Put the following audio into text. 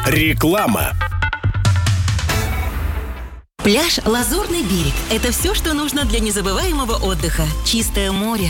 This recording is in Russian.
Реклама. Пляж «Лазурный берег» – это все, что нужно для незабываемого отдыха. Чистое море,